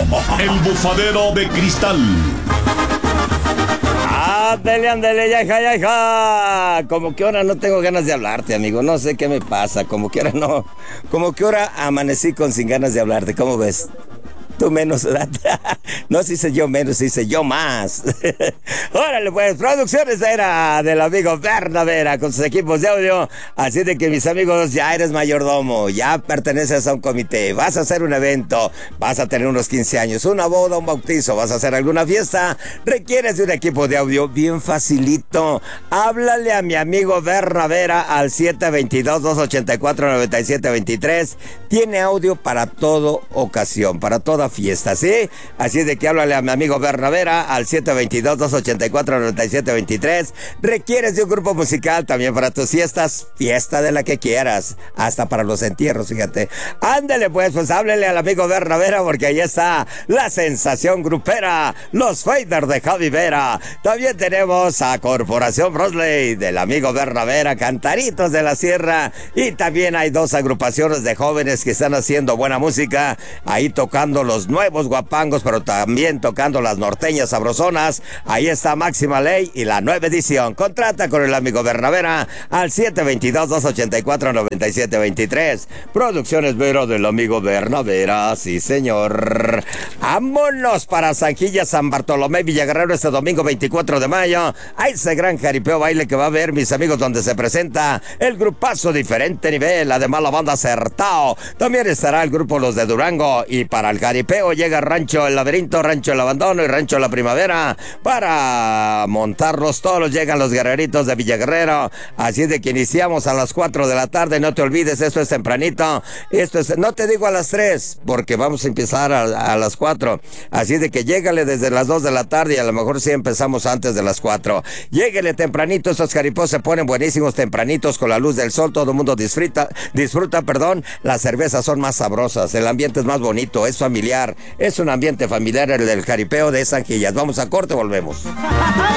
El bufadero de cristal. Ándele, ya. Como que ahora no tengo ganas de hablarte, amigo. No sé qué me pasa. Como que ahora no. Como que ahora amanecí sin ganas de hablarte. ¿Cómo ves? Tú menos, ¿verdad? No se hice yo menos, se hice yo más. Órale, pues, producciones era del amigo Bernavera con sus equipos de audio. Así de que, mis amigos, ya eres mayordomo, ya perteneces a un comité, vas a hacer un evento, vas a tener unos 15 años, una boda, un bautizo, vas a hacer alguna fiesta, requieres de un equipo de audio bien facilito. Háblale a mi amigo Bernavera al 722-284-9723. Tiene audio para toda ocasión, para toda fiesta, ¿sí? Así es de que háblale a mi amigo Bernavera al 722-284-9723. Requieres de un grupo musical también para tus fiestas, fiesta de la que quieras, hasta para los entierros, fíjate. Ándale, pues háblele al amigo Bernavera, porque ahí está la sensación grupera, los Faders de Javi Vera. También tenemos a Corporación Brosley del amigo Bernavera, Cantaritos de la Sierra, y también hay dos agrupaciones de jóvenes que están haciendo buena música, ahí tocando los nuevos guapangos, pero también tocando las norteñas sabrosonas. Ahí está Máxima Ley y la nueva edición. Contrata con el amigo Bernavera al 722-284-9723. Producciones Vero del amigo Bernavera, sí señor. Vámonos para Zanjilla, San Bartolomé, Villaguerrero, este domingo 24 de mayo. A ese gran jaripeo baile que va a haber, mis amigos, donde se presenta el grupazo Diferente Nivel, además la banda Certao. También estará el grupo Los de Durango, y para el jaripeo llega Rancho El Laberinto, Rancho El Abandono y Rancho La Primavera. Para montarlos todos llegan los guerreritos de Villaguerrero. Así es de que iniciamos a las 4 de la tarde. No te olvides, esto es tempranito. Esto es, no te digo a las 3, porque vamos a empezar a las 4. Así es de que llégale desde las 2 de la tarde, y a lo mejor sí empezamos antes de las 4. Lléguele tempranito, estos jaripos se ponen buenísimos tempranitos con la luz del sol. Todo el mundo disfruta, las cervezas son más sabrosas, el ambiente es más bonito, es familiar. Es un ambiente familiar el del jaripeo de Zanjillas. Vamos a corte, volvemos.